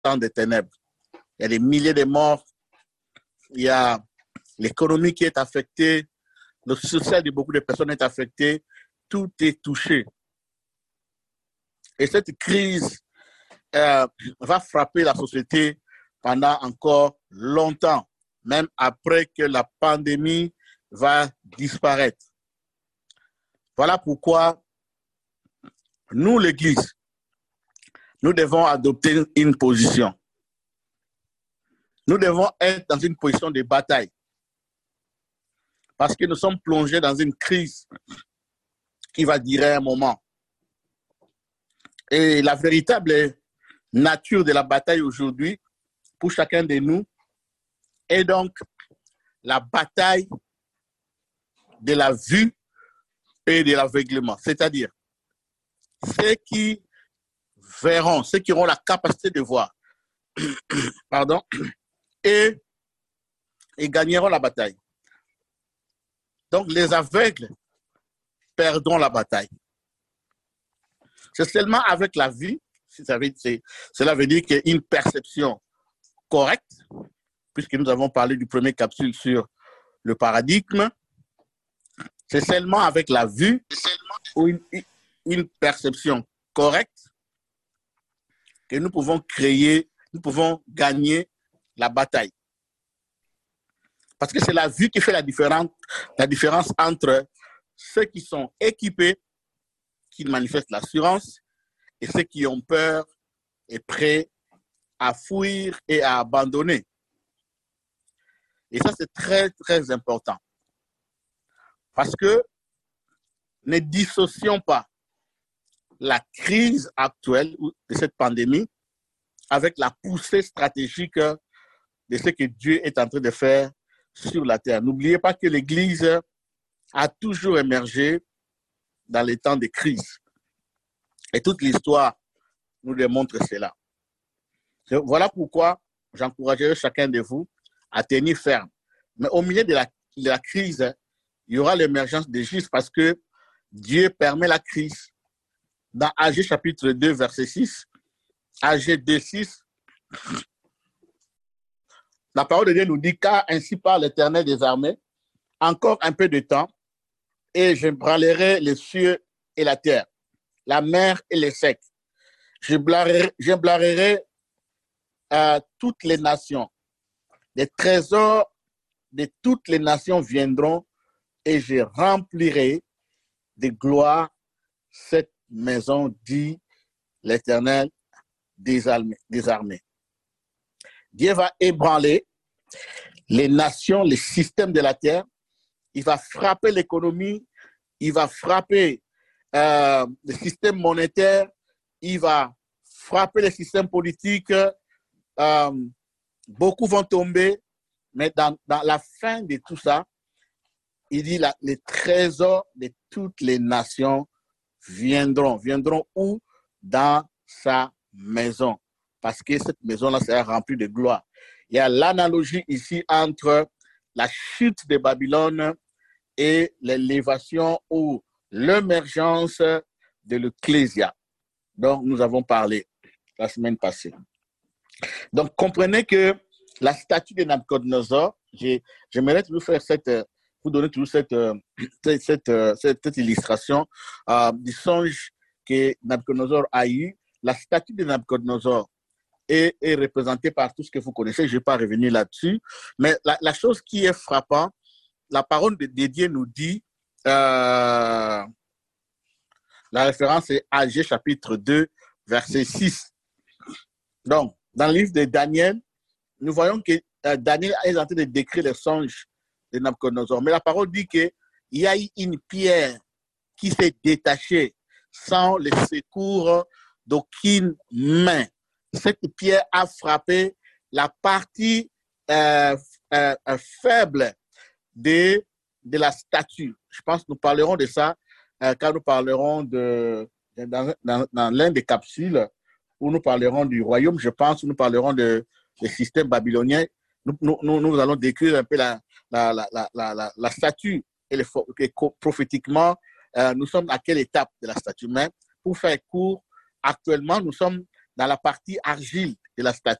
temps des ténèbres. Il y a des milliers de morts, il y a l'économie qui est affectée, le social de beaucoup de personnes est affecté, tout est touché. Et cette crise va frapper la société pendant encore longtemps, même après que la pandémie va disparaître. Voilà pourquoi nous, l'Église, nous devons adopter une position. Nous devons être dans une position de bataille parce que nous sommes plongés dans une crise qui va durer un moment. Et la véritable nature de la bataille aujourd'hui, pour chacun de nous, est donc la bataille de la vue et de l'aveuglement. C'est-à-dire, ceux qui verront, ceux qui auront la capacité de voir, pardon, et gagneront la bataille. Donc, les aveugles perdront la bataille. C'est seulement avec la vue, cela veut dire qu'il y a une perception correcte, puisque nous avons parlé du premier capsule sur le paradigme. C'est seulement avec la vue ou une perception correcte que nous pouvons créer, nous pouvons gagner la bataille. Parce que c'est la vue qui fait la différence entre ceux qui sont équipés, qui manifestent l'assurance, et ceux qui ont peur et prêts à fuir et à abandonner. Et ça, c'est très, très important. Parce que ne dissocions pas la crise actuelle de cette pandémie avec la poussée stratégique de ce que Dieu est en train de faire sur la terre. N'oubliez pas que l'Église a toujours émergé dans les temps de crise. Et toute l'histoire nous démontre cela. Voilà pourquoi j'encouragerai chacun de vous à tenir ferme. Mais au milieu de la crise, il y aura l'émergence de Jésus parce que Dieu permet la crise. Dans Agé chapitre 2, verset 6, Agé 2, 6, la parole de Dieu nous dit, car ainsi parle l'Éternel des armées, encore un peu de temps, et je brûlerai les cieux et la terre, la mer et les secs. Je blârerai toutes les nations. Les trésors de toutes les nations viendront et je remplirai de gloire cette maison, dit l'Éternel des armées. Dieu va ébranler les nations, les systèmes de la terre. Il va frapper l'économie, il va frapper le système monétaire, il va frapper le système politique. Beaucoup vont tomber, mais dans la fin de tout ça, il dit les trésors de toutes les nations viendront où? Dans sa maison. Parce que cette maison-là sera remplie de gloire. Il y a l'analogie ici entre la chute de Babylone et l'élévation ou l'émergence de l'Ecclésia dont nous avons parlé la semaine passée. Donc, comprenez que la statue de Nabucodonosor, j'aimerais vous donner toujours cette illustration du songe que Nabucodonosor a eu. La statue de Nabucodonosor est représentée par tout ce que vous connaissez. Je ne vais pas revenir là-dessus. Mais la chose qui est frappante, la parole de Dieu nous dit, la référence est Agé chapitre 2, verset 6. Donc, dans le livre de Daniel, nous voyons que Daniel est en train de décrire le songe de Nabucodonosor. Mais la parole dit qu'il y a eu une pierre qui s'est détachée sans le secours d'aucune main. Cette pierre a frappé la partie faible de la statue. Je pense que nous parlerons de ça quand nous parlerons dans l'un des capsules où nous parlerons du royaume, je pense, où nous parlerons du système babylonien. Nous allons décrire un peu la statue et prophétiquement, nous sommes à quelle étape de la statue. Mais pour faire court, actuellement, nous sommes dans la partie argile de la statue.